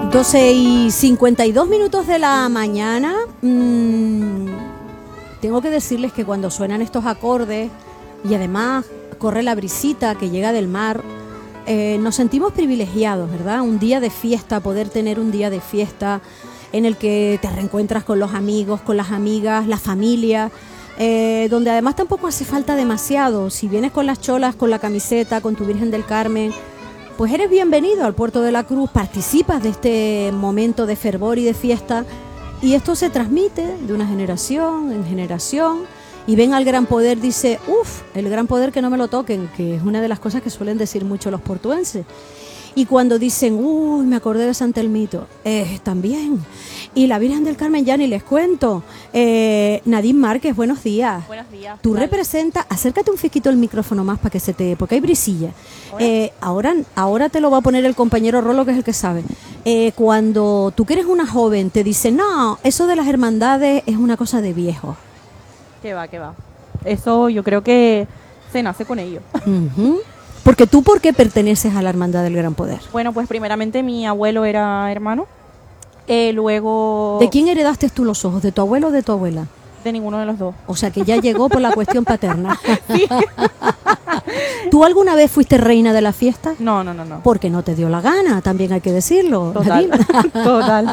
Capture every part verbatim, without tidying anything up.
doce y cincuenta y dos minutos de la mañana. Mmm, tengo que decirles que cuando suenan estos acordes y además corre la brisita que llega del mar, eh, nos sentimos privilegiados, ¿verdad? Un día de fiesta, poder tener un día de fiesta en el que te reencuentras con los amigos, con las amigas, la familia, eh, donde además tampoco hace falta demasiado. Si vienes con las cholas, con la camiseta, con tu Virgen del Carmen, pues eres bienvenido al Puerto de la Cruz, participas de este momento de fervor y de fiesta, y esto se transmite de una generación en generación, y ven al gran poder, dice, uff, el gran poder que no me lo toquen, que es una de las cosas que suelen decir mucho los portuenses. Y cuando dicen, uy, me acordé de San Telmito, eh, también. Y la Virgen del Carmen ya ni les cuento. Eh, Nadine Márquez, buenos días. Buenos días. Tú representas, acércate un fisquito el micrófono más para que se te, porque hay brisilla. Eh, ahora, ahora te lo va a poner el compañero Rolo, que es el que sabe. Eh, cuando tú que eres una joven, te dicen, no, eso de las hermandades es una cosa de viejo. Que va, que va. Eso yo creo que se nace con ello. Uh-huh. Porque tú, ¿por qué perteneces a la Hermandad del Gran Poder? Bueno, pues primeramente mi abuelo era hermano. Eh, luego... ¿De quién heredaste tú los ojos? ¿De tu abuelo o de tu abuela? De ninguno de los dos. O sea, que ya llegó por la cuestión paterna. Sí. ¿Tú alguna vez fuiste reina de la fiesta? No, no, no, no. Porque no te dio la gana, también hay que decirlo. Total, total.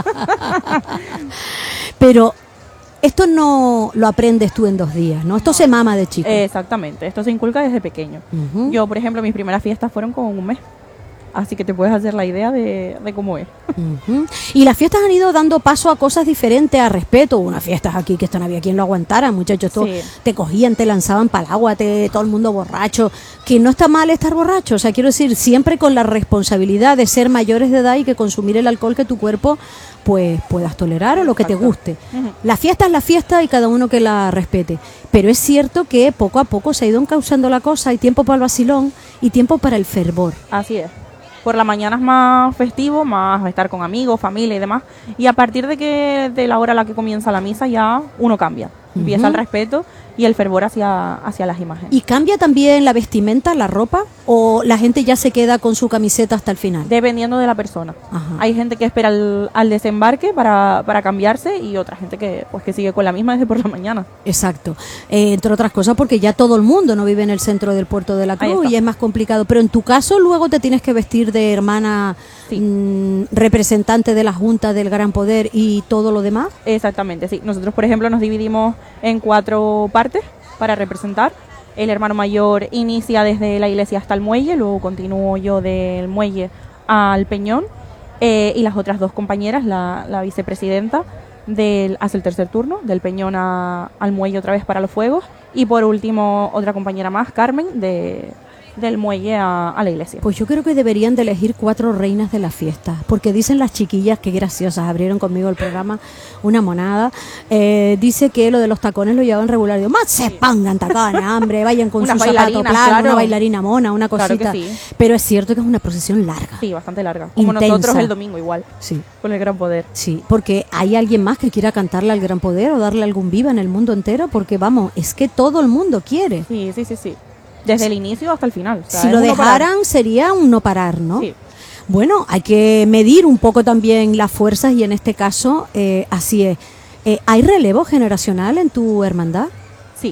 Pero esto no lo aprendes tú en dos días, ¿no? Esto se mama de chico. Exactamente, esto se inculca desde pequeño. Uh-huh. Yo, por ejemplo, mis primeras fiestas fueron con un mes. Así que te puedes hacer la idea de, de cómo es. Uh-huh. Y las fiestas han ido dando paso a cosas diferentes, a respeto. Unas fiestas aquí que esto no había quien lo aguantara, muchachos. Todo, sí. Te cogían, te lanzaban para el agua, te, todo el mundo borracho. Que no está mal estar borracho. O sea, quiero decir, siempre con la responsabilidad de ser mayores de edad y que consumir el alcohol que tu cuerpo pues puedas tolerar o lo que Exacto. te guste. Uh-huh. La fiesta es la fiesta y cada uno que la respete. Pero es cierto que poco a poco se ha ido encauzando la cosa. Hay tiempo para el vacilón y tiempo para el fervor. Así es. Por la mañana es más festivo, más estar con amigos, familia y demás. Y a partir de que de la hora a la que comienza la misa ya uno cambia. Uh-huh. Empieza el respeto y el fervor hacia, hacia las imágenes. ¿Y cambia también la vestimenta, la ropa? ¿O la gente ya se queda con su camiseta hasta el final? Dependiendo de la persona. Ajá. Hay gente que espera al, al desembarque para, para cambiarse y otra gente que pues que sigue con la misma desde por la mañana. Exacto. Eh, entre otras cosas porque ya todo el mundo no vive en el centro del Puerto de la Cruz y es más complicado. Pero en tu caso luego te tienes que vestir de hermana sí. mmm, representante de la Junta del Gran Poder y todo lo demás. Exactamente, sí. Nosotros, por ejemplo, nos dividimos en cuatro partes para representar. El hermano mayor inicia desde la iglesia hasta el muelle, luego continúo yo del muelle al Peñón eh, y las otras dos compañeras, la, la vicepresidenta, del, hace el tercer turno, del Peñón a, al muelle otra vez para los fuegos y por último otra compañera más, Carmen, de... del muelle a, a la iglesia. Pues yo creo que deberían de elegir cuatro reinas de la fiesta, porque dicen las chiquillas, que graciosas, abrieron conmigo el programa, una monada, eh, dice que lo de los tacones lo llevaban regular, digo, más se pongan tacones, hombre, vayan con su zapato plano, claro. Una bailarina mona, una cosita, claro que sí. Pero es cierto que es una procesión larga. Sí, bastante larga, como intensa. Nosotros el domingo igual, sí. Con el Gran Poder. Sí, porque hay alguien más que quiera cantarle al Gran Poder o darle algún viva en el mundo entero, porque vamos, es que todo el mundo quiere. Sí, sí, sí, sí. Desde el inicio hasta el final. O sea, si lo dejaran sería un no parar, ¿no? Sí. Bueno, hay que medir un poco también las fuerzas y en este caso eh, así es. Eh, ¿Hay relevo generacional en tu hermandad? Sí.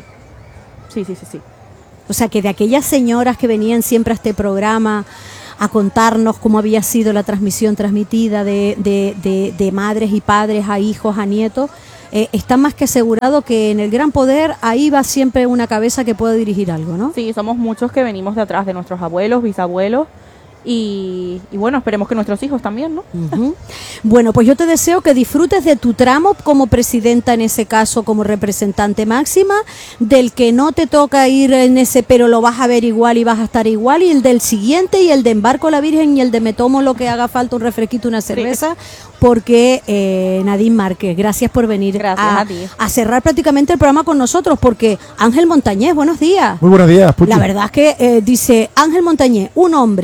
Sí, sí, sí, sí. O sea, que de aquellas señoras que venían siempre a este programa a contarnos cómo había sido la transmisión transmitida de, de, de, de madres y padres a hijos, a nietos, Eh, está más que asegurado que en el Gran Poder ahí va siempre una cabeza que puede dirigir algo, ¿no? Sí, somos muchos que venimos de atrás de nuestros abuelos, bisabuelos y, y bueno, esperemos que nuestros hijos también, ¿no? Uh-huh. Bueno, pues yo te deseo que disfrutes de tu tramo como presidenta, en ese caso como representante máxima, del que no te toca ir en ese, pero lo vas a ver igual y vas a estar igual, y el del siguiente, y el de embarco a la Virgen, y el de me tomo lo que haga falta, un refresquito, una cerveza, sí. Porque eh, Nadine Márquez, gracias por venir gracias a, a, ti. a cerrar prácticamente el programa con nosotros, porque Ángel Montañés, buenos días. Muy buenos días, Puchi. La verdad es que eh, dice Ángel Montañés, un hombre que es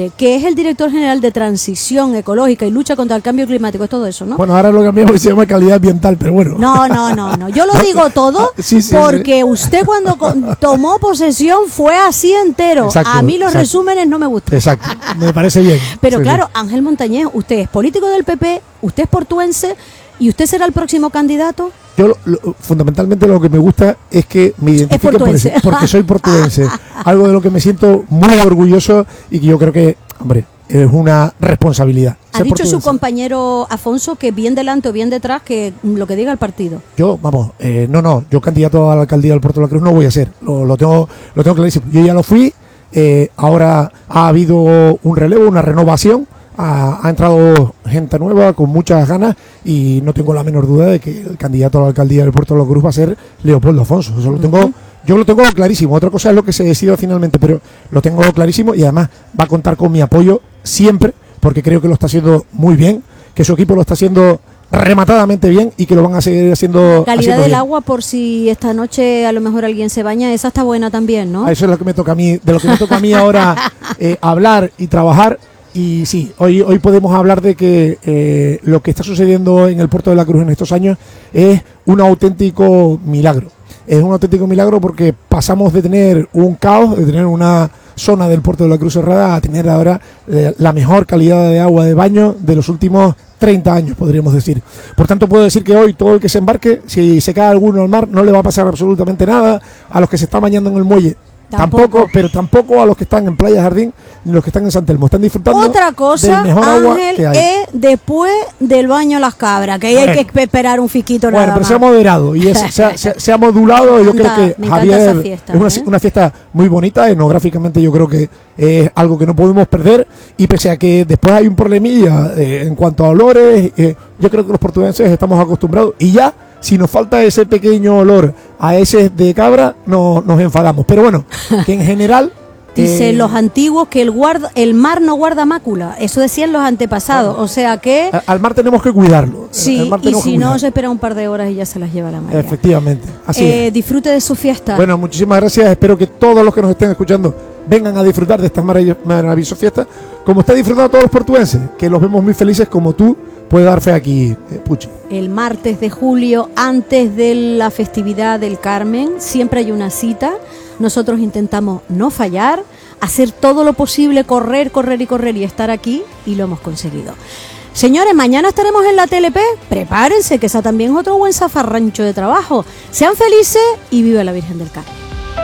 el director general de Transición Ecológica y Lucha contra el Cambio Climático, es todo eso, ¿no? Bueno, ahora lo cambiamos y se llama calidad ambiental, pero bueno. No, no, no, no. Yo lo digo todo sí, sí, porque sí. usted cuando con, tomó posesión fue así entero. Exacto, a mí los exacto. resúmenes no me gustan. Exacto, me parece bien. Pero sí, claro, sí. Ángel Montañés, usted es político del P P, usted es portuense y usted será el próximo candidato. Yo lo, lo, fundamentalmente lo que me gusta es que me identifiquen por eso, porque soy portuense. Algo de lo que me siento muy orgulloso y que yo creo que, hombre, es una responsabilidad. Ha dicho su compañero Afonso que bien delante o bien detrás, que lo que diga el partido. Yo, vamos, eh, no, no, yo candidato a la alcaldía del Puerto de la Cruz no voy a ser, lo, lo tengo lo tengo clarísimo. Yo ya lo fui, eh, ahora ha habido un relevo, una renovación, ha, ha entrado gente nueva con muchas ganas y no tengo la menor duda de que el candidato a la alcaldía del Puerto de la Cruz va a ser Leopoldo Afonso. Eso lo tengo, uh-huh. Yo lo tengo clarísimo. Otra cosa es lo que se decida finalmente, pero lo tengo clarísimo y además va a contar con mi apoyo siempre, porque creo que lo está haciendo muy bien, que su equipo lo está haciendo rematadamente bien y que lo van a seguir haciendo. Calidad haciendo del bien. agua, por si esta noche a lo mejor alguien se baña, esa está buena también, ¿no? Eso es lo que me toca a mí, de lo que me toca a mí ahora eh, hablar y trabajar. Y sí, hoy, hoy podemos hablar de que eh, lo que está sucediendo en el Puerto de la Cruz en estos años es un auténtico milagro. Es un auténtico milagro porque pasamos de tener un caos, de tener una zona del Puerto de la Cruz cerrada, a tener ahora eh, la mejor calidad de agua de baño de los últimos treinta años, podríamos decir. Por tanto, puedo decir que hoy todo el que se embarque, si se cae alguno al mar, no le va a pasar absolutamente nada. A los que se están bañando en el muelle, Tampoco. tampoco, pero tampoco a los que están en Playa Jardín ni los que están en San Telmo. Están disfrutando Otra cosa, del mejor agua Ángel, que hay. es después del baño a las cabras, que ahí Bueno. hay que esperar un fisquito Bueno, nada pero más. se ha moderado y es, se, ha, se, se ha modulado. Yo creo que me Javier esa fiesta, es una, ¿eh? una fiesta muy bonita. Etnográficamente yo creo que es algo que no podemos perder. Y pese a que después hay un problemilla eh, en cuanto a olores, eh, yo creo que los portugueses estamos acostumbrados. Y ya, si nos falta ese pequeño olor a ese de cabra, no, nos enfadamos. Pero bueno, que en general... Dicen eh, los antiguos que el guarda, el mar no guarda mácula. Eso decían los antepasados. Bueno, o sea que... Al mar tenemos que cuidarlo. Sí, mar y si no, se espera un par de horas y ya se las lleva la marea. Efectivamente, así eh, es. Disfrute de su fiesta. Bueno, muchísimas gracias. Espero que todos los que nos estén escuchando vengan a disfrutar de estas maravillosas fiestas, como está disfrutando todos los portuenses, que los vemos muy felices, como tú puedes dar fe aquí, eh, Puchi. El martes de julio, antes de la festividad del Carmen, siempre hay una cita. Nosotros intentamos no fallar, hacer todo lo posible, correr, correr y correr y estar aquí, y lo hemos conseguido. Señores, mañana estaremos en la T L P. Prepárense, que esa también es otro buen zafarrancho de trabajo. Sean felices y viva la Virgen del Carmen.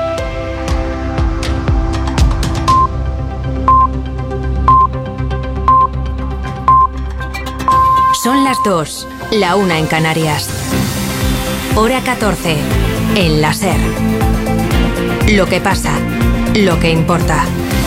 Son las dos, la una en Canarias. Hora catorce, en la SER. Lo que pasa, lo que importa.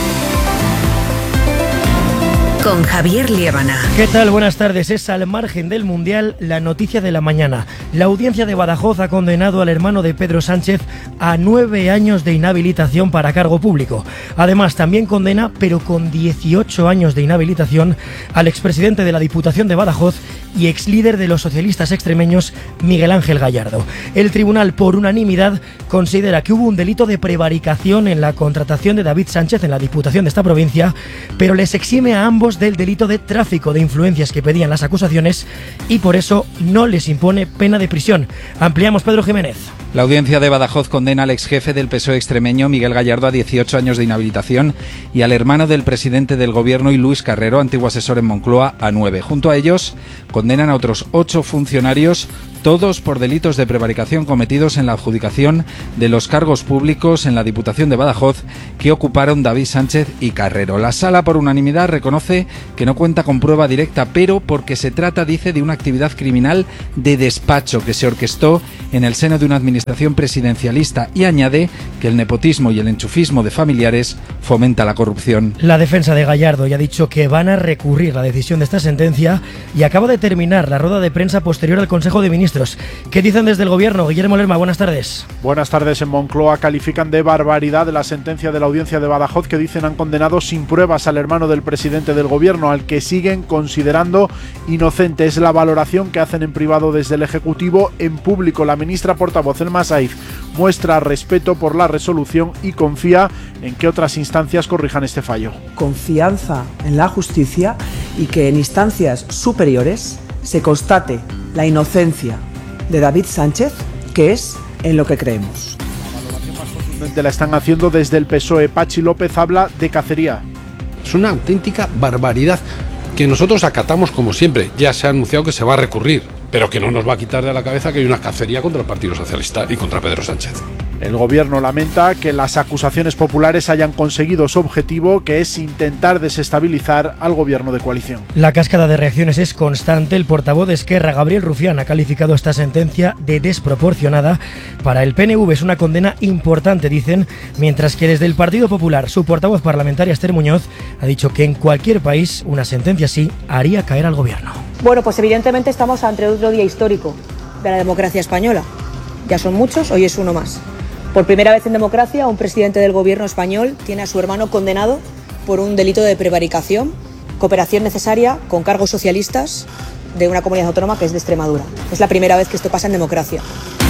Con Javier Liébana. ¿Qué tal? Buenas tardes. Es al margen del Mundial la noticia de la mañana. La audiencia de Badajoz ha condenado al hermano de Pedro Sánchez a nueve años de inhabilitación para cargo público. Además, también condena, pero con dieciocho años de inhabilitación, al expresidente de la Diputación de Badajoz y exlíder de los socialistas extremeños, Miguel Ángel Gallardo. El tribunal, por unanimidad, considera que hubo un delito de prevaricación en la contratación de David Sánchez en la Diputación de esta provincia, pero les exime a ambos del delito de tráfico de influencias que pedían las acusaciones y por eso no les impone pena de prisión. Ampliamos, Pedro Jiménez. La audiencia de Badajoz condena al exjefe del P S O E extremeño, Miguel Gallardo, a dieciocho años de inhabilitación y al hermano del presidente del gobierno y Luis Carrero, antiguo asesor en Moncloa, a nueve. Junto a ellos, condenan a otros ocho funcionarios, todos por delitos de prevaricación cometidos en la adjudicación de los cargos públicos en la Diputación de Badajoz que ocuparon David Sánchez y Carrero. La Sala, por unanimidad, reconoce que no cuenta con prueba directa, pero porque se trata, dice, de una actividad criminal de despacho que se orquestó en el seno de una administración presidencialista y añade que el nepotismo y el enchufismo de familiares fomenta la corrupción. La defensa de Gallardo ya ha dicho que van a recurrir la decisión de esta sentencia y acaba de terminar la rueda de prensa posterior al Consejo de Ministros. ¿Qué dicen desde el Gobierno? Guillermo Lerma, buenas tardes. Buenas tardes. En Moncloa califican de barbaridad la sentencia de la audiencia de Badajoz que dicen han condenado sin pruebas al hermano del presidente del Gobierno, al que siguen considerando inocente. Es la valoración que hacen en privado desde el Ejecutivo. En público, la ministra portavoz, Elma Saiz, muestra respeto por la resolución y confía en que otras instancias corrijan este fallo. Confianza en la justicia y que en instancias superiores se constate la inocencia de David Sánchez, que es en lo que creemos. La valoración más contundente la están haciendo desde el P S O E. Pachi López habla de cacería. Es una auténtica barbaridad que nosotros acatamos como siempre. Ya se ha anunciado que se va a recurrir, pero que no nos va a quitar de la cabeza que hay una cacería contra el Partido Socialista y contra Pedro Sánchez. El gobierno lamenta que las acusaciones populares hayan conseguido su objetivo, que es intentar desestabilizar al gobierno de coalición. La cascada de reacciones es constante. El portavoz de Esquerra, Gabriel Rufián, ha calificado esta sentencia de desproporcionada. Para el P N V es una condena importante, dicen, mientras que desde el Partido Popular, su portavoz parlamentaria, Esther Muñoz, ha dicho que en cualquier país una sentencia así haría caer al gobierno. Bueno, pues evidentemente estamos ante otro día histórico de la democracia española. Ya son muchos, hoy es uno más. Por primera vez en democracia, un presidente del gobierno español tiene a su hermano condenado por un delito de prevaricación, cooperación necesaria con cargos socialistas de una comunidad autónoma que es de Extremadura. Es la primera vez que esto pasa en democracia.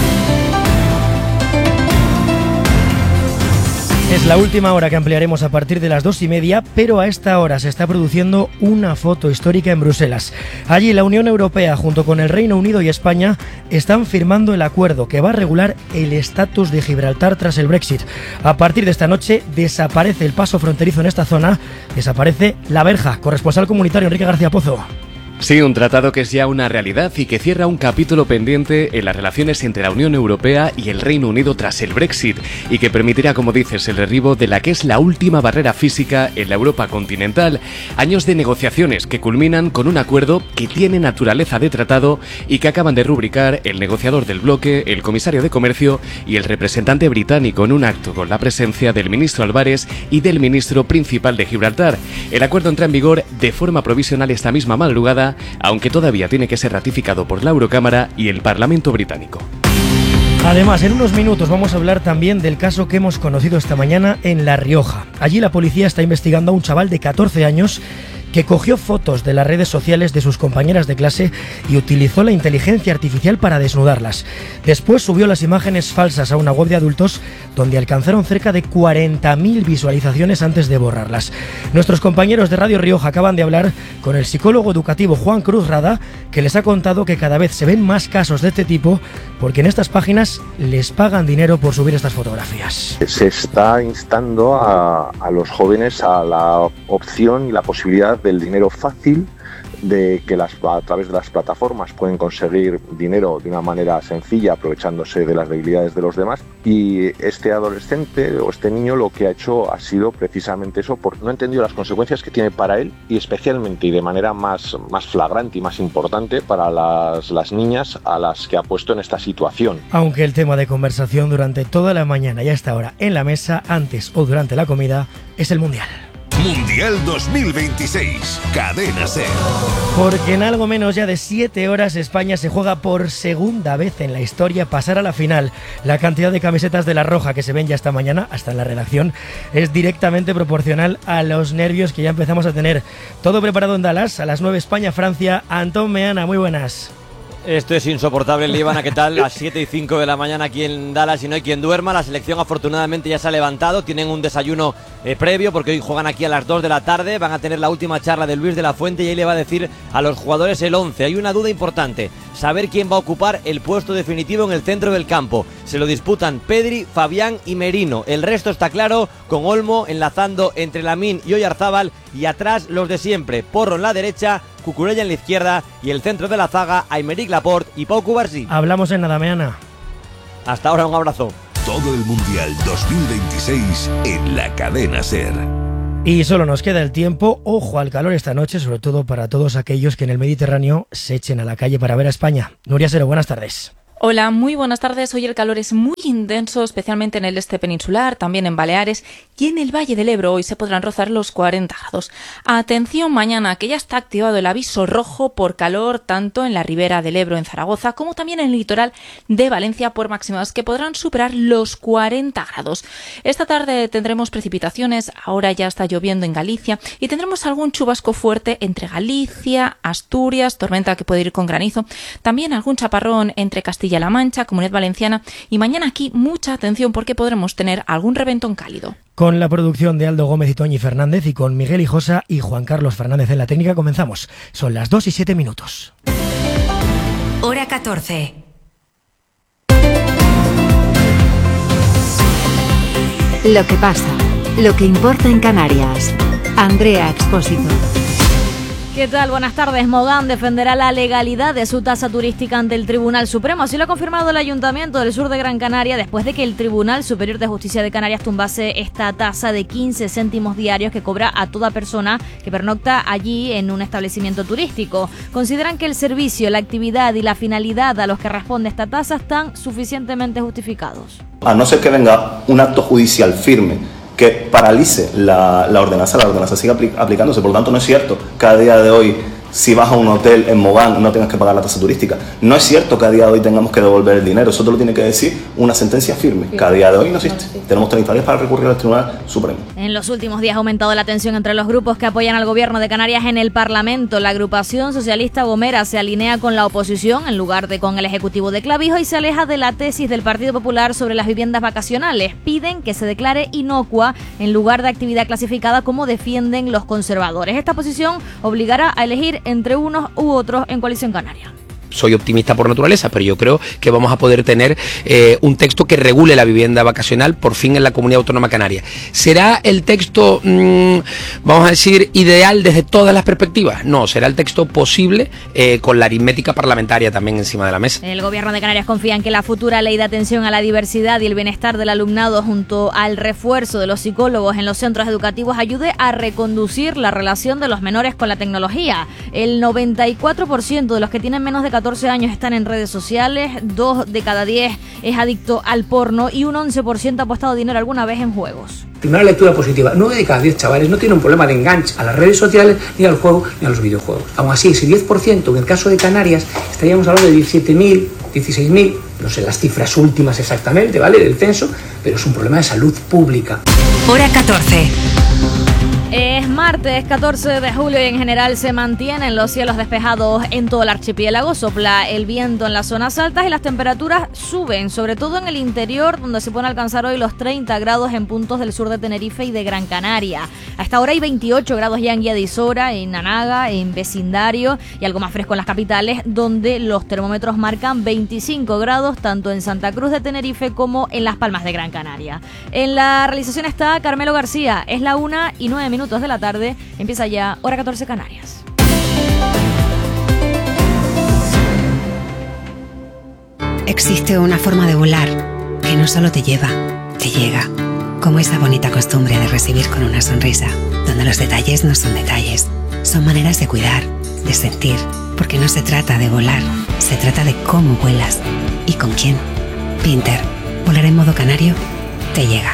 Es la última hora que ampliaremos a partir de las dos y media, pero a esta hora se está produciendo una foto histórica en Bruselas. Allí la Unión Europea, junto con el Reino Unido y España, están firmando el acuerdo que va a regular el estatus de Gibraltar tras el Brexit. A partir de esta noche desaparece el paso fronterizo en esta zona, desaparece la verja. Corresponsal comunitario Enrique García Pozo. Sí, un tratado que es ya una realidad y que cierra un capítulo pendiente en las relaciones entre la Unión Europea y el Reino Unido tras el Brexit y que permitirá, como dices, el derribo de la que es la última barrera física en la Europa continental. Años de negociaciones que culminan con un acuerdo que tiene naturaleza de tratado y que acaban de rubricar el negociador del bloque, el comisario de Comercio y el representante británico en un acto con la presencia del ministro Álvarez y del ministro principal de Gibraltar. El acuerdo entra en vigor de forma provisional esta misma madrugada, aunque todavía tiene que ser ratificado por la Eurocámara y el Parlamento británico. Además, en unos minutos vamos a hablar también del caso que hemos conocido esta mañana en La Rioja. Allí la policía está investigando a un chaval de catorce años que cogió fotos de las redes sociales de sus compañeras de clase y utilizó la inteligencia artificial para desnudarlas. Después subió las imágenes falsas a una web de adultos donde alcanzaron cerca de cuarenta mil visualizaciones antes de borrarlas. Nuestros compañeros de Radio Rioja acaban de hablar con el psicólogo educativo Juan Cruz Rada, que les ha contado que cada vez se ven más casos de este tipo porque en estas páginas les pagan dinero por subir estas fotografías. Se está instando a, a los jóvenes a la opción y la posibilidad del dinero fácil, de que las, a través de las plataformas pueden conseguir dinero de una manera sencilla aprovechándose de las debilidades de los demás, y este adolescente o este niño lo que ha hecho ha sido precisamente eso, porque no ha entendido las consecuencias que tiene para él y especialmente y de manera más, más flagrante y más importante para las, las niñas a las que ha puesto en esta situación. Aunque el tema de conversación durante toda la mañana y hasta ahora en la mesa, antes o durante la comida, es el Mundial. Mundial dos mil veintiséis, Cadena SER. Porque en algo menos ya de siete horas España se juega por segunda vez en la historia pasar a la final. La cantidad de camisetas de la Roja que se ven ya esta mañana, hasta en la redacción, es directamente proporcional a los nervios que ya empezamos a tener. Todo preparado en Dallas, a las nueve España-Francia. Antón Meana, muy buenas. Esto es insoportable, Líbana, ¿qué tal? Las siete y cinco de la mañana aquí en Dallas y no hay quien duerma. La selección afortunadamente ya se ha levantado, tienen un desayuno eh, previo porque hoy juegan aquí a las dos de la tarde. Van a tener la última charla de Luis de la Fuente y ahí le va a decir a los jugadores el once. Hay una duda importante, saber quién va a ocupar el puesto definitivo en el centro del campo. Se lo disputan Pedri, Fabián y Merino. El resto está claro, con Olmo enlazando entre Lamine y Oyarzábal y atrás los de siempre. Porro en la derecha, Cucurella en la izquierda y el centro de la zaga, Aymeric Laporte y Pau Cubarsí. Hablamos en nada, Meana. Hasta ahora, un abrazo. Todo el Mundial dos mil veintiséis en la Cadena SER. Y solo nos queda el tiempo. Ojo al calor esta noche, sobre todo para todos aquellos que en el Mediterráneo se echen a la calle para ver a España. Nuria Sero, buenas tardes. Hola, muy buenas tardes. Hoy el calor es muy intenso, especialmente en el este peninsular, también en Baleares y en el Valle del Ebro. Hoy se podrán rozar los cuarenta grados. Atención mañana, que ya está activado el aviso rojo por calor, tanto en la ribera del Ebro en Zaragoza, como también en el litoral de Valencia, por máximas que podrán superar los cuarenta grados. Esta tarde tendremos precipitaciones, ahora ya está lloviendo en Galicia, y tendremos algún chubasco fuerte entre Galicia, Asturias, tormenta que puede ir con granizo, también algún chaparrón entre Castilla Castilla-La Mancha, Comunidad Valenciana, y mañana aquí mucha atención porque podremos tener algún reventón cálido. Con la producción de Aldo Gómez y Toñi Fernández y con Miguel Hijosa y Juan Carlos Fernández en la técnica comenzamos. Son las dos y siete minutos. Hora catorce. Lo que pasa, lo que importa en Canarias. Andrea Expósito. ¿Qué tal? Buenas tardes. Mogán defenderá la legalidad de su tasa turística ante el Tribunal Supremo. Así lo ha confirmado el Ayuntamiento del Sur de Gran Canaria después de que el Tribunal Superior de Justicia de Canarias tumbase esta tasa de quince céntimos diarios que cobra a toda persona que pernocta allí en un establecimiento turístico. Consideran que el servicio, la actividad y la finalidad a los que responde esta tasa están suficientemente justificados. A no ser que venga un acto judicial firme que paralice la, la ordenanza, la ordenanza sigue apli- aplicándose. Por lo tanto, no es cierto que a día de hoy, si vas a un hotel en Mogán, no tengas que pagar la tasa turística. No es cierto que a día de hoy tengamos que devolver el dinero. Eso te lo tiene que decir una sentencia firme, que a día de hoy no existe. Tenemos treinta días para recurrir al Tribunal Supremo. En los últimos días ha aumentado la tensión entre los grupos que apoyan al gobierno de Canarias en el Parlamento. La agrupación socialista Gomera se alinea con la oposición en lugar de con el Ejecutivo de Clavijo y se aleja de la tesis del Partido Popular sobre las viviendas vacacionales. Piden que se declare inocua en lugar de actividad clasificada, como defienden los conservadores. Esta posición obligará a elegir entre unos u otros en Coalición Canaria. Soy optimista por naturaleza, pero yo creo que vamos a poder tener eh, un texto que regule la vivienda vacacional por fin en la Comunidad Autónoma Canaria. ¿Será el texto, mmm, vamos a decir, ideal desde todas las perspectivas? No, será el texto posible eh, con la aritmética parlamentaria también encima de la mesa. El Gobierno de Canarias confía en que la futura ley de atención a la diversidad y el bienestar del alumnado, junto al refuerzo de los psicólogos en los centros educativos, ayude a reconducir la relación de los menores con la tecnología. El noventa y cuatro por ciento de los que tienen menos de catorce años están en redes sociales, dos de cada diez es adicto al porno y un once por ciento ha apostado dinero alguna vez en juegos. Primera lectura positiva, nueve de cada diez chavales no tienen un problema de enganche a las redes sociales, ni al juego, ni a los videojuegos. Aún así, ese diez por ciento, en el caso de Canarias, estaríamos hablando de diecisiete mil, dieciséis mil, no sé las cifras últimas exactamente, ¿vale?, del censo, pero es un problema de salud pública. Hora catorce. Es martes catorce de julio y en general se mantienen los cielos despejados en todo el archipiélago. Sopla el viento en las zonas altas y las temperaturas suben, sobre todo en el interior, donde se pueden alcanzar hoy los treinta grados en puntos del sur de Tenerife y de Gran Canaria. A esta hora hay veintiocho grados ya en Guía de Isora, en Anaga, en vecindario y algo más fresco en las capitales, donde los termómetros marcan veinticinco grados tanto en Santa Cruz de Tenerife como en Las Palmas de Gran Canaria. En la realización está Carmelo García. Es la una y nueve minutos de la tarde, empieza ya Hora catorce Canarias. Existe una forma de volar que no solo te lleva, te llega, como esa bonita costumbre de recibir con una sonrisa, donde los detalles no son detalles, son maneras de cuidar, de sentir, porque no se trata de volar, se trata de cómo vuelas y con quién. Pinter, volar en modo canario, te llega.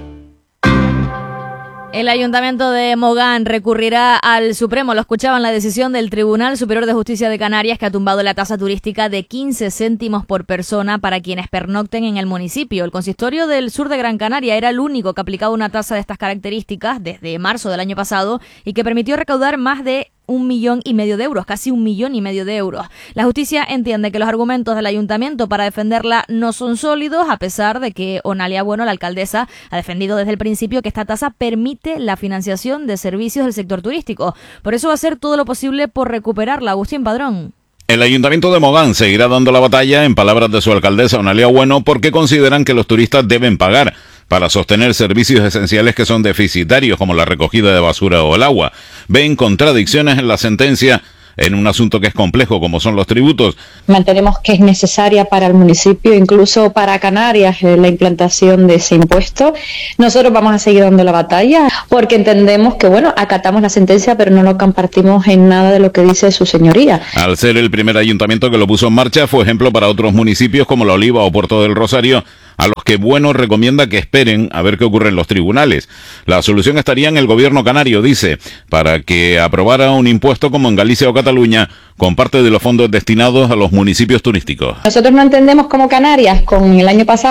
El Ayuntamiento de Mogán recurrirá al Supremo. Lo escuchaban, la decisión del Tribunal Superior de Justicia de Canarias, que ha tumbado la tasa turística de quince céntimos por persona para quienes pernocten en el municipio. El consistorio del sur de Gran Canaria era el único que aplicaba una tasa de estas características desde marzo del año pasado y que permitió recaudar más de un millón y medio de euros, casi un millón y medio de euros. La justicia entiende que los argumentos del ayuntamiento para defenderla no son sólidos, a pesar de que Onalia Bueno, la alcaldesa, ha defendido desde el principio que esta tasa permite la financiación de servicios del sector turístico. Por eso va a hacer todo lo posible por recuperarla. Agustín Padrón. El Ayuntamiento de Mogán seguirá dando la batalla, en palabras de su alcaldesa Onalia Bueno, porque consideran que los turistas deben pagar para sostener servicios esenciales que son deficitarios, como la recogida de basura o el agua. Ven contradicciones en la sentencia en un asunto que es complejo, como son los tributos. Mantenemos que es necesaria para el municipio, incluso para Canarias, eh, la implantación de ese impuesto. Nosotros vamos a seguir dando la batalla, porque entendemos que, bueno, acatamos la sentencia, pero no lo compartimos en nada de lo que dice su señoría. Al ser el primer ayuntamiento que lo puso en marcha, fue ejemplo para otros municipios como La Oliva o Puerto del Rosario, a los que Bueno recomienda que esperen a ver qué ocurre en los tribunales. La solución estaría en el gobierno canario, dice, para que aprobara un impuesto como en Galicia o Cataluña, con parte de los fondos destinados a los municipios turísticos. Nosotros no entendemos como Canarias, con el año pasado,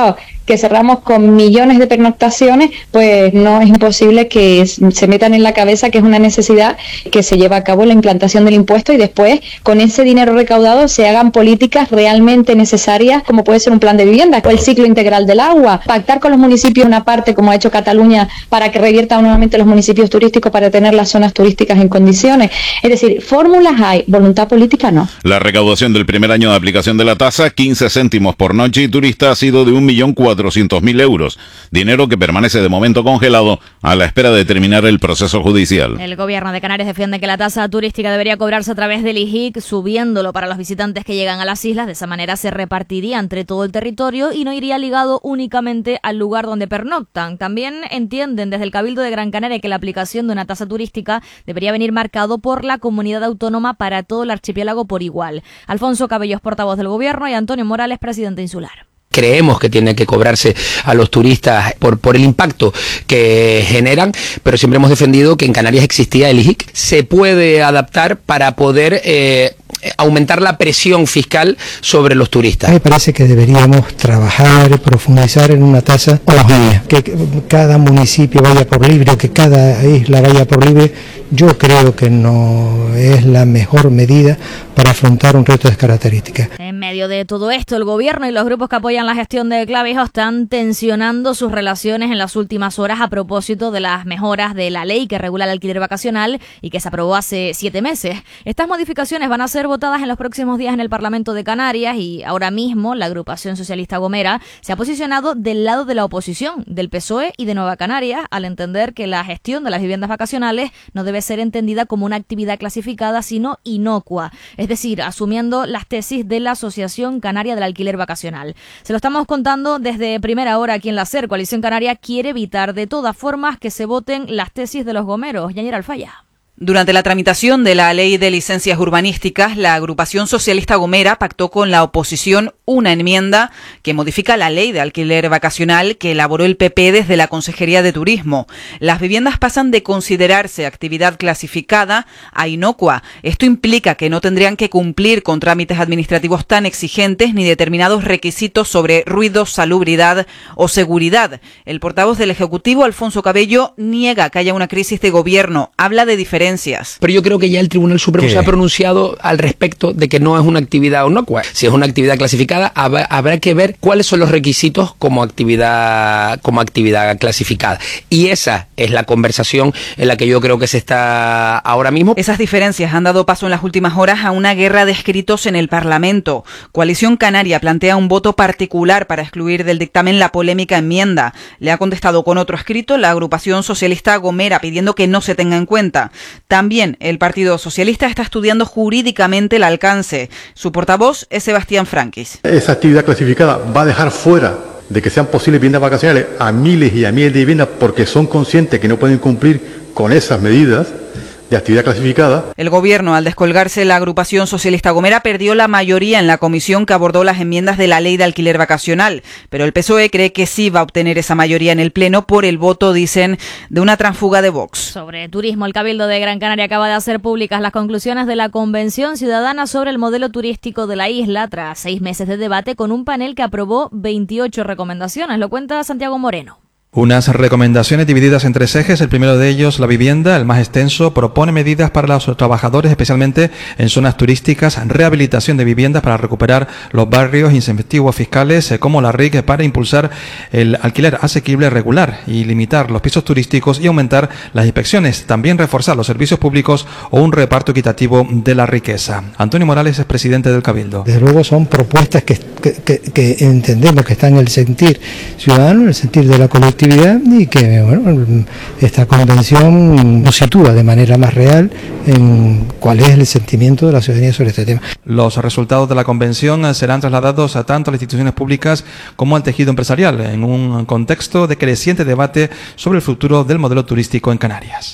que cerramos con millones de pernoctaciones, pues no es imposible que se metan en la cabeza que es una necesidad que se lleve a cabo la implantación del impuesto y después con ese dinero recaudado se hagan políticas realmente necesarias, como puede ser un plan de vivienda o el ciclo integral del agua, pactar con los municipios una parte como ha hecho Cataluña para que revierta nuevamente los municipios turísticos para tener las zonas turísticas en condiciones. Es decir, fórmulas hay, voluntad política no. La recaudación del primer año de aplicación de la tasa, quince céntimos por noche y turista, ha sido de un millón cuatrocientos mil euros, dinero que permanece de momento congelado a la espera de terminar el proceso judicial. El gobierno de Canarias defiende que la tasa turística debería cobrarse a través del I J I C, subiéndolo para los visitantes que llegan a las islas. De esa manera se repartiría entre todo el territorio y no iría ligado únicamente al lugar donde pernoctan. También entienden desde el Cabildo de Gran Canaria que la aplicación de una tasa turística debería venir marcado por la comunidad autónoma para todo el archipiélago por igual. Alfonso Cabello es portavoz del gobierno y Antonio Morales, presidente insular. Creemos que tiene que cobrarse a los turistas por, por el impacto que generan, pero siempre hemos defendido que en Canarias existía el I J I C. Se puede adaptar para poder eh, aumentar la presión fiscal sobre los turistas. Me parece que deberíamos trabajar y profundizar en una tasa homogénea, que cada municipio vaya por libre o que cada isla vaya por libre. Yo creo que no es la mejor medida para afrontar un reto de estas características. En medio de todo esto, el gobierno y los grupos que apoyan la gestión de Clavijo están tensionando sus relaciones en las últimas horas a propósito de las mejoras de la ley que regula el alquiler vacacional y que se aprobó hace siete meses. Estas modificaciones van a ser votadas en los próximos días en el Parlamento de Canarias y ahora mismo la agrupación socialista Gomera se ha posicionado del lado de la oposición, del P S O E y de Nueva Canarias, al entender que la gestión de las viviendas vacacionales no debe ser entendida como una actividad clasificada, sino inocua, es decir, asumiendo las tesis de la Asociación Canaria del Alquiler Vacacional. Se lo estamos contando desde primera hora aquí en la SER. Coalición Canaria quiere evitar de todas formas que se voten las tesis de los gomeros. Yanira Alfaya. Durante la tramitación de la Ley de Licencias Urbanísticas, la agrupación socialista Gomera pactó con la oposición una enmienda que modifica la Ley de Alquiler Vacacional que elaboró el P P desde la Consejería de Turismo. Las viviendas pasan de considerarse actividad clasificada a inocua. Esto implica que no tendrían que cumplir con trámites administrativos tan exigentes ni determinados requisitos sobre ruido, salubridad o seguridad. El portavoz del Ejecutivo, Alfonso Cabello, niega que haya una crisis de gobierno. Habla de diferencias. Pero yo creo que ya el Tribunal Supremo se ha pronunciado al respecto de que no es una actividad inocua. Si es una actividad clasificada, habrá, habrá que ver cuáles son los requisitos como actividad, como actividad clasificada. Y esa es la conversación en la que yo creo que se está ahora mismo. Esas diferencias han dado paso en las últimas horas a una guerra de escritos en el Parlamento. Coalición Canaria plantea un voto particular para excluir del dictamen la polémica enmienda. Le ha contestado con otro escrito la agrupación socialista Gomera pidiendo que no se tenga en cuenta. También el Partido Socialista está estudiando jurídicamente el alcance. Su portavoz es Sebastián Franquis. Esa actividad clasificada va a dejar fuera de que sean posibles viviendas vacacionales a miles y a miles de viviendas porque son conscientes que no pueden cumplir con esas medidas de actividad clasificada. El gobierno, al descolgarse la agrupación socialista Gomera, perdió la mayoría en la comisión que abordó las enmiendas de la ley de alquiler vacacional, pero el P S O E cree que sí va a obtener esa mayoría en el Pleno por el voto, dicen, de una tránsfuga de Vox. Sobre turismo, el Cabildo de Gran Canaria acaba de hacer públicas las conclusiones de la Convención Ciudadana sobre el modelo turístico de la isla, tras seis meses de debate con un panel que aprobó veintiocho recomendaciones. Lo cuenta Santiago Moreno. Unas recomendaciones divididas en tres ejes. El primero de ellos, la vivienda, el más extenso, propone medidas para los trabajadores, especialmente en zonas turísticas, rehabilitación de viviendas para recuperar los barrios, incentivos fiscales como la R I C para impulsar el alquiler asequible regular y limitar los pisos turísticos y aumentar las inspecciones, también reforzar los servicios públicos o un reparto equitativo de la riqueza. Antonio Morales es presidente del Cabildo. Desde luego son propuestas que, que, que, que entendemos que están en el sentir ciudadano, en el sentir de la colectividad, y que bueno, esta convención nos sitúa de manera más real en cuál es el sentimiento de la ciudadanía sobre este tema. Los resultados de la convención serán trasladados a tanto a las instituciones públicas como al tejido empresarial en un contexto de creciente debate sobre el futuro del modelo turístico en Canarias.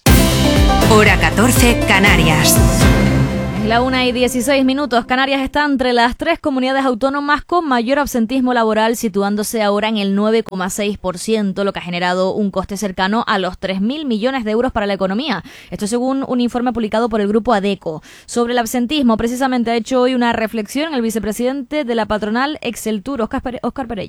Hora catorce, Canarias. La una y dieciséis minutos. Canarias está entre las tres comunidades autónomas con mayor absentismo laboral, situándose ahora en el nueve coma seis por ciento, lo que ha generado un coste cercano a los tres mil millones de euros para la economía. Esto según un informe publicado por el grupo ADECO. Sobre el absentismo, precisamente ha hecho hoy una reflexión el vicepresidente de la patronal Exceltur, Óscar Perelli.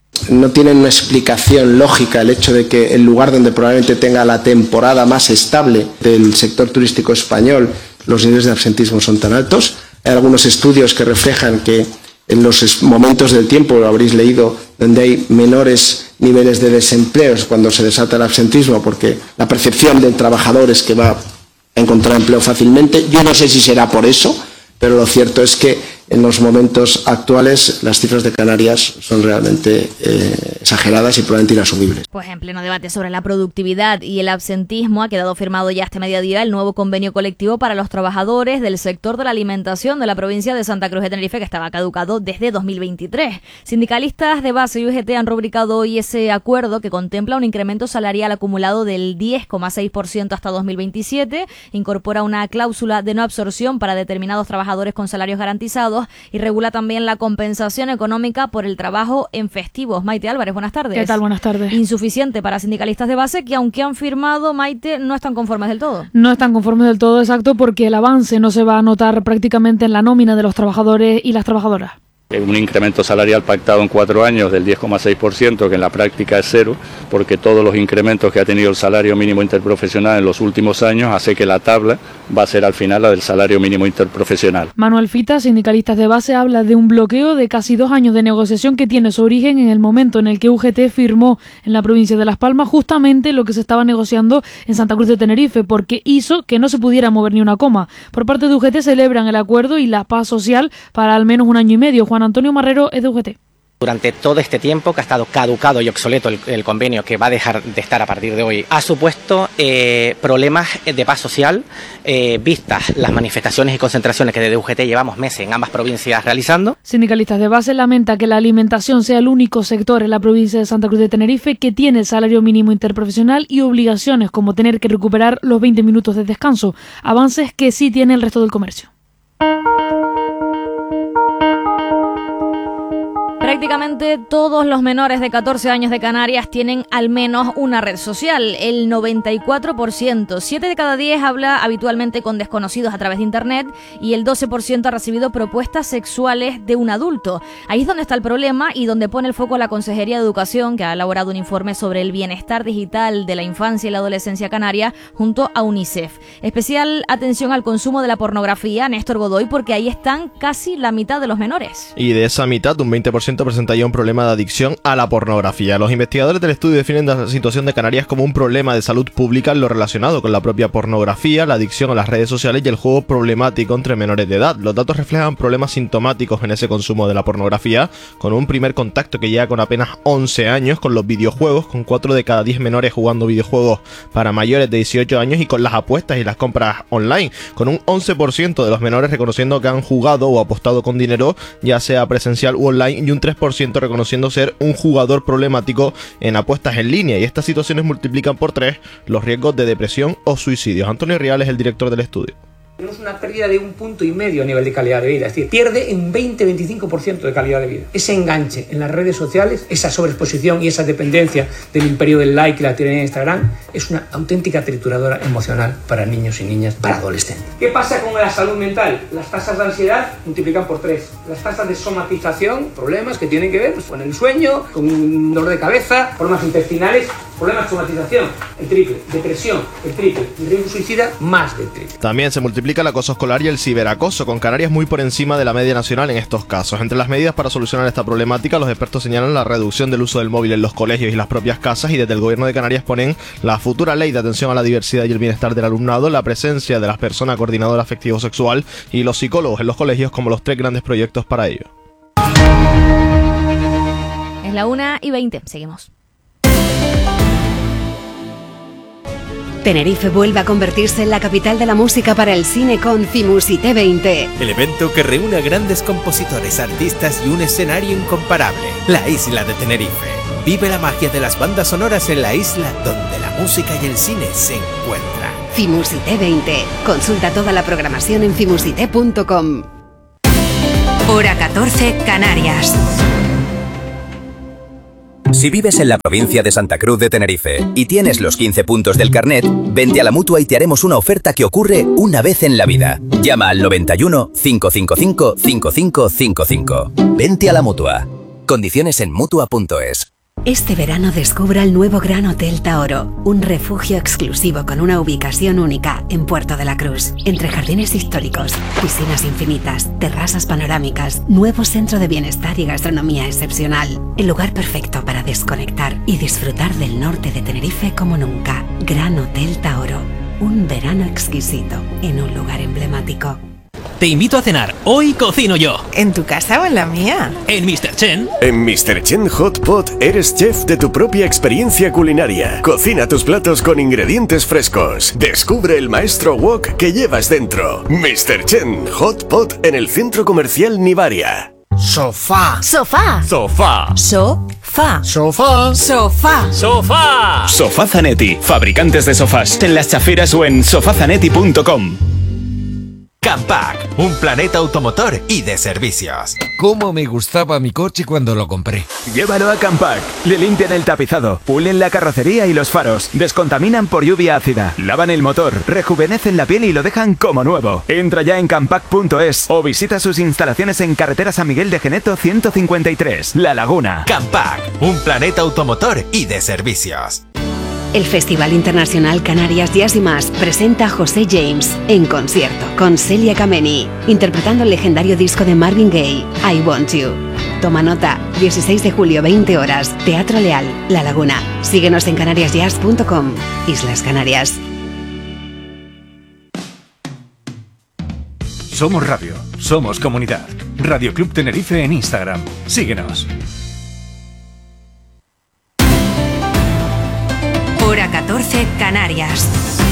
No tiene una explicación lógica el hecho de que el lugar donde probablemente tenga la temporada más estable del sector turístico español, los niveles de absentismo son tan altos. Hay algunos estudios que reflejan que en los momentos del tiempo, lo habréis leído, donde hay menores niveles de desempleo es cuando se desata el absentismo, porque la percepción del trabajador es que va a encontrar empleo fácilmente. Yo no sé si será por eso, pero lo cierto es que en los momentos actuales las cifras de Canarias son realmente eh, exageradas y probablemente inasumibles. Pues en pleno debate sobre la productividad y el absentismo ha quedado firmado ya este mediodía el nuevo convenio colectivo para los trabajadores del sector de la alimentación de la provincia de Santa Cruz de Tenerife, que estaba caducado desde dos mil veintitrés. Sindicalistas de base y U G T han rubricado hoy ese acuerdo que contempla un incremento salarial acumulado del diez coma seis por ciento hasta dos mil veintisiete, incorpora una cláusula de no absorción para determinados trabajadores con salarios garantizados y regula también la compensación económica por el trabajo en festivos. Maite Álvarez, buenas tardes. ¿Qué tal? Buenas tardes. Insuficiente para sindicalistas de base que, aunque han firmado, Maite, no están conformes del todo. No están conformes del todo, exacto, porque el avance no se va a notar prácticamente en la nómina de los trabajadores y las trabajadoras. Un incremento salarial pactado en cuatro años del diez coma seis por ciento, que en la práctica es cero, porque todos los incrementos que ha tenido el salario mínimo interprofesional en los últimos años hace que la tabla va a ser al final la del salario mínimo interprofesional. Manuel Fita, sindicalistas de base, habla de un bloqueo de casi dos años de negociación que tiene su origen en el momento en el que U G T firmó en la provincia de Las Palmas justamente lo que se estaba negociando en Santa Cruz de Tenerife, porque hizo que no se pudiera mover ni una coma. Por parte de U G T celebran el acuerdo y la paz social para al menos un año y medio. Juan Antonio Marrero es de U G T. Durante todo este tiempo que ha estado caducado y obsoleto el, el convenio, que va a dejar de estar a partir de hoy, ha supuesto eh, problemas de paz social, eh, vistas las manifestaciones y concentraciones que desde U G T llevamos meses en ambas provincias realizando. Sindicalistas de base lamenta que la alimentación sea el único sector en la provincia de Santa Cruz de Tenerife que tiene el salario mínimo interprofesional y obligaciones como tener que recuperar los veinte minutos de descanso, avances que sí tiene el resto del comercio. Prácticamente todos los menores de catorce años de Canarias tienen al menos una red social, el noventa y cuatro por ciento. siete de cada diez habla habitualmente con desconocidos a través de Internet y el doce por ciento ha recibido propuestas sexuales de un adulto. Ahí es donde está el problema y donde pone el foco la Consejería de Educación, que ha elaborado un informe sobre el bienestar digital de la infancia y la adolescencia canaria junto a UNICEF. Especial atención al consumo de la pornografía, Néstor Godoy, porque ahí están casi la mitad de los menores. Y de esa mitad, un veinte por ciento presenta ya un problema de adicción a la pornografía. Los investigadores del estudio definen la situación de Canarias como un problema de salud pública en lo relacionado con la propia pornografía, la adicción a las redes sociales y el juego problemático entre menores de edad. Los datos reflejan problemas sintomáticos en ese consumo de la pornografía, con un primer contacto que llega con apenas once años con los videojuegos, con cuatro de cada diez menores jugando videojuegos para mayores de dieciocho años, y con las apuestas y las compras online, con un once por ciento de los menores reconociendo que han jugado o apostado con dinero, ya sea presencial u online, y un tres por ciento reconociendo ser un jugador problemático en apuestas en línea, y estas situaciones multiplican por tres los riesgos de depresión o suicidios. Antonio Rial es el director del estudio. Tenemos una pérdida de un punto y medio a nivel de calidad de vida, es decir, pierde un veinte a veinticinco por ciento de calidad de vida. Ese enganche en las redes sociales, esa sobreexposición y esa dependencia del imperio del like y la tiranía de Instagram es una auténtica trituradora emocional para niños y niñas, para adolescentes. ¿Qué pasa con la salud mental? Las tasas de ansiedad multiplican por tres. Las tasas de somatización, problemas que tienen que ver pues, con el sueño, con un dolor de cabeza, problemas intestinales, problemas de somatización, el triple, depresión, el triple, y riesgo suicida, más del triple. También se multiplica el acoso escolar y el ciberacoso, con Canarias muy por encima de la media nacional en estos casos. Entre las medidas para solucionar esta problemática, los expertos señalan la reducción del uso del móvil en los colegios y las propias casas, y desde el gobierno de Canarias ponen la futura ley de atención a la diversidad y el bienestar del alumnado, la presencia de las personas coordinadoras afectivo-sexual y los psicólogos en los colegios como los tres grandes proyectos para ello. Es la una y veinte, seguimos. Tenerife vuelve a convertirse en la capital de la música para el cine con Cimusité veinte. El evento que reúne a grandes compositores, artistas y un escenario incomparable. La isla de Tenerife. Vive la magia de las bandas sonoras en la isla donde la música y el cine se encuentran. Cimusité veinte. Consulta toda la programación en cimusité punto com. Hora catorce, Canarias. Si vives en la provincia de Santa Cruz de Tenerife y tienes los quince puntos del carnet, vente a la Mutua y te haremos una oferta que ocurre una vez en la vida. Llama al noventa y uno, cinco cinco cinco, cinco cinco cinco cinco. Vente a la Mutua. Condiciones en Mutua punto es. Este verano descubra el nuevo Gran Hotel Taoro, un refugio exclusivo con una ubicación única en Puerto de la Cruz, entre jardines históricos, piscinas infinitas, terrazas panorámicas, nuevo centro de bienestar y gastronomía excepcional. El lugar perfecto para desconectar y disfrutar del norte de Tenerife como nunca. Gran Hotel Taoro, un verano exquisito en un lugar emblemático. Te invito a cenar. Hoy cocino yo. ¿En tu casa o en la mía? En mister Chen. En mister Chen Hot Pot eres chef de tu propia experiencia culinaria. Cocina tus platos con ingredientes frescos. Descubre el maestro wok que llevas dentro. mister Chen Hot Pot en el centro comercial Nivaria. Sofá. Sofá. Sofá. Sofá. Sofá. Sofá. Sofá. Sofá Zanetti, fabricantes de sofás. En Las Chaferas o en sofá zanetti punto com. Campac, un planeta automotor y de servicios. Cómo me gustaba mi coche cuando lo compré. Llévalo a Campac. Le limpian el tapizado, pulen la carrocería y los faros, descontaminan por lluvia ácida, lavan el motor, rejuvenecen la piel y lo dejan como nuevo. Entra ya en campac punto es o visita sus instalaciones en carretera San Miguel de Geneto ciento cincuenta y tres, La Laguna. Campac, un planeta automotor y de servicios. El Festival Internacional Canarias Jazz y Más presenta a José James en concierto con Celia Kameni, interpretando el legendario disco de Marvin Gaye, I Want You. Toma nota, dieciséis de julio, veinte horas, Teatro Leal, La Laguna. Síguenos en canarias jazz punto com, Islas Canarias. Somos radio, somos comunidad. Radio Club Tenerife en Instagram. Síguenos. Hora catorce, Canarias.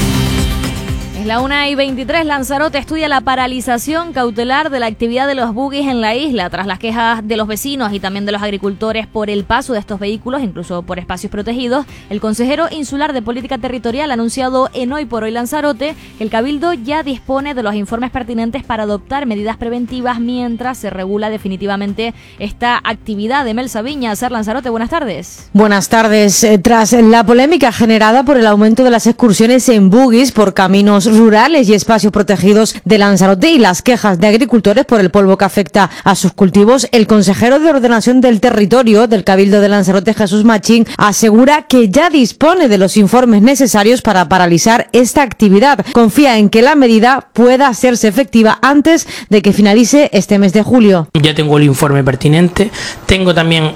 Es la una y veintitrés. Lanzarote estudia la paralización cautelar de la actividad de los buggies en la isla tras las quejas de los vecinos y también de los agricultores por el paso de estos vehículos, incluso por espacios protegidos. El consejero insular de Política Territorial ha anunciado en Hoy por Hoy Lanzarote que el Cabildo ya dispone de los informes pertinentes para adoptar medidas preventivas mientras se regula definitivamente esta actividad. Emel Sabiña, Ser Lanzarote, buenas tardes. Buenas tardes. Tras la polémica generada por el aumento de las excursiones en buggies por caminos rurales y espacios protegidos de Lanzarote y las quejas de agricultores por el polvo que afecta a sus cultivos, el consejero de Ordenación del Territorio del Cabildo de Lanzarote, Jesús Machín, asegura que ya dispone de los informes necesarios para paralizar esta actividad. Confía en que la medida pueda hacerse efectiva antes de que finalice este mes de julio. Ya tengo el informe pertinente, tengo también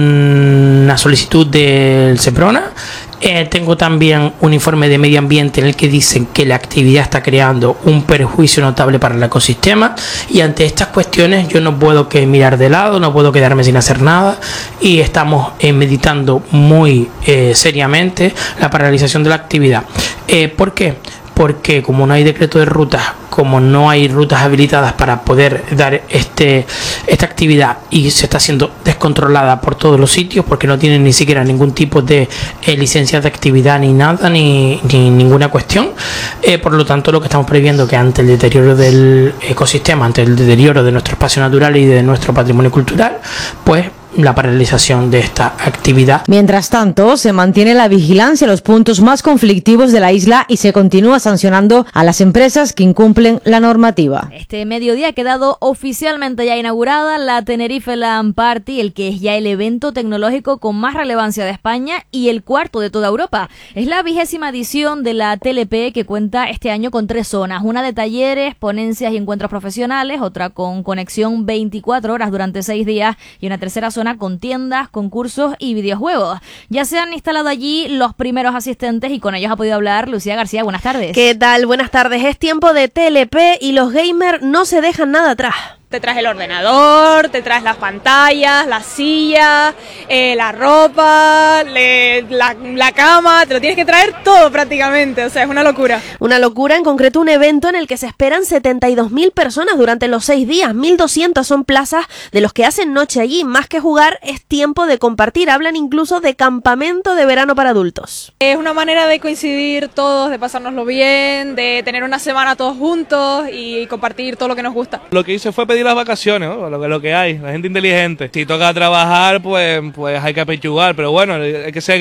una solicitud del SEPRONA. Eh, tengo también un informe de medio ambiente en el que dicen que la actividad está creando un perjuicio notable para el ecosistema, y ante estas cuestiones yo no puedo que mirar de lado, no puedo quedarme sin hacer nada, y estamos eh, meditando muy eh, seriamente la paralización de la actividad. Eh, ¿Por qué? Porque como no hay decreto de rutas, como no hay rutas habilitadas para poder dar este esta actividad y se está siendo descontrolada por todos los sitios porque no tienen ni siquiera ningún tipo de eh, licencias de actividad ni nada, ni, ni ninguna cuestión, eh, por lo tanto lo que estamos previendo que ante el deterioro del ecosistema, ante el deterioro de nuestro espacio natural y de nuestro patrimonio cultural, pues la paralización de esta actividad. Mientras tanto, se mantiene la vigilancia en los puntos más conflictivos de la isla y se continúa sancionando a las empresas que incumplen la normativa. Este mediodía ha quedado oficialmente ya inaugurada la Tenerife Land Party, el que es ya el evento tecnológico con más relevancia de España y el cuarto de toda Europa. Es la vigésima edición de la T L P, que cuenta este año con tres zonas, una de talleres, ponencias y encuentros profesionales, otra con conexión veinticuatro horas durante seis días y una tercera zona con tiendas, concursos y videojuegos. Ya se han instalado allí los primeros asistentes y con ellos ha podido hablar Lucía García. Buenas tardes. ¿Qué tal? Buenas tardes. Es tiempo de T L P y los gamers no se dejan nada atrás. Te traes el ordenador, te traes las pantallas, las sillas, eh, la ropa, le, la, la cama, te lo tienes que traer todo prácticamente, o sea, es una locura. Una locura, en concreto un evento en el que se esperan setenta y dos mil personas durante los seis días, mil doscientas son plazas de los que hacen noche allí. Más que jugar, es tiempo de compartir, hablan incluso de campamento de verano para adultos. Es una manera de coincidir todos, de pasárnoslo bien, de tener una semana todos juntos y compartir todo lo que nos gusta. Lo que hice fue pedir las vacaciones, ¿no? lo, que, lo que hay, la gente inteligente. Si toca trabajar, pues, pues hay que apechugar, pero bueno, hay que ser